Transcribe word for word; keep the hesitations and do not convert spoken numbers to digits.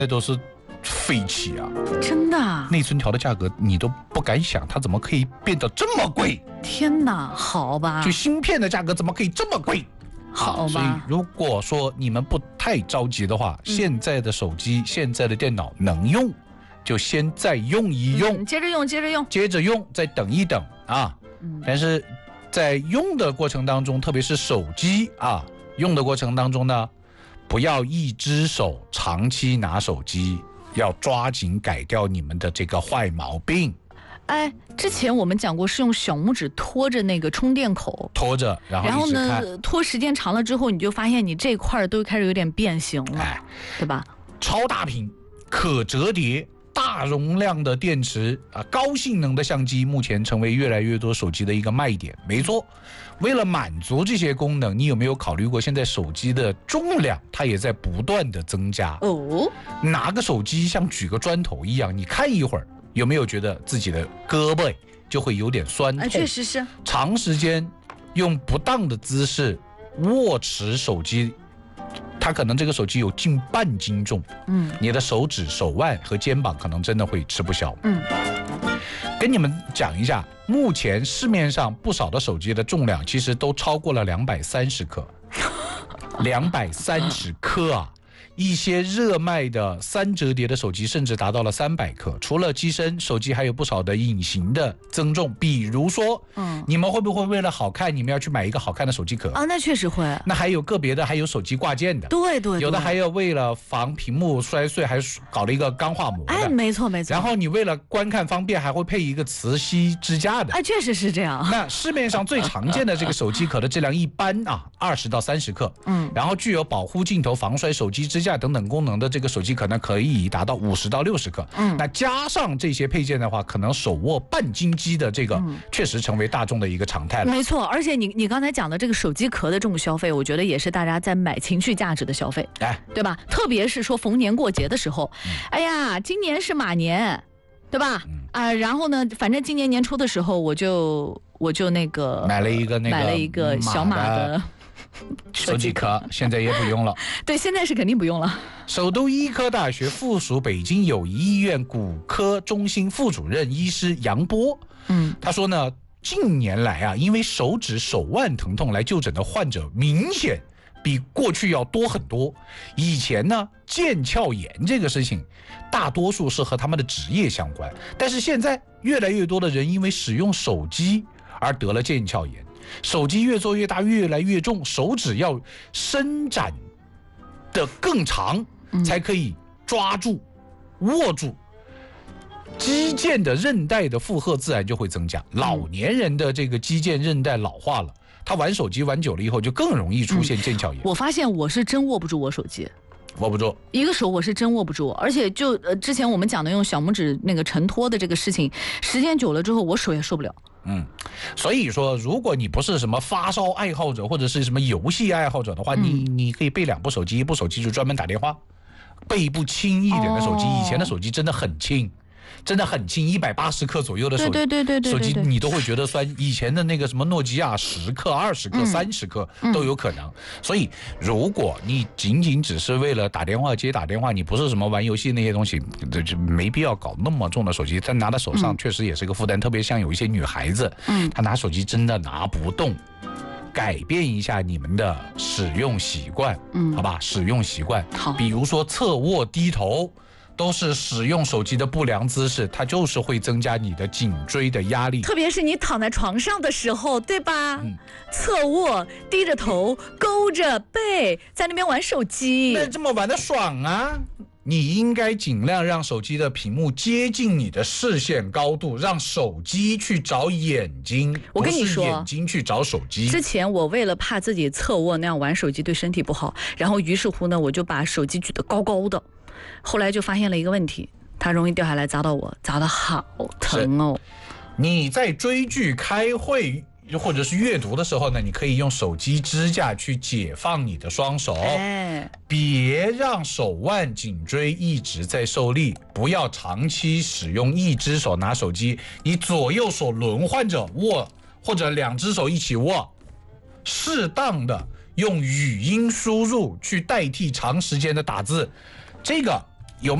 那都是废气啊！ 真的、啊？ 内存条的价格你都不敢想，它怎么可以变得这么贵？ 天哪，好吧。 就芯片的价格怎么可以这么贵？ 好吧。 所以如果说你们不太着急的话，嗯、现在的手机、现在的电脑能用，就先再用一用， 嗯、接着用，接着用， 接着用，再等一等啊。嗯、但是在用的过程当中，特别是手机啊，用的过程当中呢，不要一只手长期拿手机。要抓紧改掉你们的这个坏毛病。 哎，之前我们讲过是用小拇指拖着那个充电口， 拖着，然后然后呢，拖时间长了之后，你就发现你这块都开始有点变形了，哎，对吧？ 超大屏、可折叠、大容量的电池啊，高性能的相机，目前成为越来越多手机的一个卖点。没错，为了满足这些功能，你有没有考虑过，现在手机的重量它也在不断的增加哦？拿个手机像举个砖头一样，你看一会儿，有没有觉得自己的胳膊就会有点酸痛？ 确实是。 长时间用不当的姿势握持手机，它可能这个手机有近半斤重，嗯，你的手指、手腕和肩膀可能真的会吃不消，嗯。跟你们讲一下，目前市面上不少的手机的重量其实都超过了两百三十克，两百三十克啊！一些热卖的三折叠的手机甚至达到了三百克。除了机身，手机还有不少的隐形的增重，比如说，嗯，你们会不会为了好看，你们要去买一个好看的手机壳啊？那确实会。 那还有个别的还有手机挂件的， 对 对, 对， 有的还有为了防屏幕摔碎，还搞了一个钢化膜的。 哎，没错没错。 然后你为了观看方便，还会配一个磁吸支架的。 哎，确实是这样。 那市面上最常见的这个手机壳的质量一般啊，二十到三十克，嗯，然后具有保护镜头、防摔、手机支架等等功能的这个手机壳呢，可以达到五十到六十克。嗯，那加上这些配件的话，可能手握半斤机的这个，嗯、确实成为大众的一个常态了。 没错，而且你你刚才讲的这个手机壳的这种消费，我觉得也是大家在买情绪价值的消费，哎，对吧？特别是说逢年过节的时候，嗯、哎呀，今年是马年，对吧？嗯、啊，然后呢，反正今年年初的时候，我就我就那个买了一个那个买了一个小马的。 手机壳现在也不用了， 对，现在是肯定不用了。 首都医科大学附属北京友谊医院骨科中心副主任医师杨波，嗯，他说呢，近年来啊，因为手指、手腕疼痛来就诊的患者明显比过去要多很多。以前呢，腱鞘炎这个事情，大多数是和他们的职业相关，但是现在越来越多的人因为使用手机而得了腱鞘炎。手机越做越大，越来越重，手指要伸展的更长，嗯、才可以抓住、握住。肌腱的韧带的负荷自然就会增加。嗯、老年人的这个肌腱韧带老化了，他玩手机玩久了以后，就更容易出现腱鞘炎。 嗯、我发现我是真握不住我手机。 握不住， 一个手我是真握不住，而且就呃之前我们讲的用小拇指那个承托的这个事情，时间久了之后，我手也受不了。 嗯，所以说，如果你不是什么发烧爱好者或者是什么游戏爱好者的话，嗯、你你可以备两部手机，一部手机就专门打电话，备一部轻一点的手机。哦、以前的手机真的很轻。真的很轻，一百八十克左右的手对对对对手机，你都会觉得酸。以前的那个什么诺基亚，十克、二十克、三十克都有可能。嗯、所以，如果你仅仅只是为了打电话、接打电话，你不是什么玩游戏那些东西，就没必要搞那么重的手机。但拿在手上确实也是个负担，嗯、特别像有一些女孩子，嗯，她拿手机真的拿不动。改变一下你们的使用习惯，嗯，好吧，使用习惯，好，比如说侧卧、低头。都是使用手机的不良姿势，它就是会增加你的颈椎的压力， 特别是你躺在床上的时候，对吧？嗯、侧卧、低着头、勾着背，在那边玩手机， 那这么玩的爽啊！你应该尽量让手机的屏幕接近你的视线高度，让手机去找眼睛。 我跟你说， 不是眼睛去找手机。 之前我为了怕自己侧卧那样玩手机对身体不好，然后于是乎呢，我就把手机举得高高的。后来就发现了一个问题，它容易掉下来砸到我，砸得好疼哦。 你在追剧、开会或者是阅读的时候呢，你可以用手机支架去解放你的双手，哎，别让手腕、颈椎一直在受力，不要长期使用一只手拿手机，你左右手轮换着握，或者两只手一起握，适当的用语音输入去代替长时间的打字。这个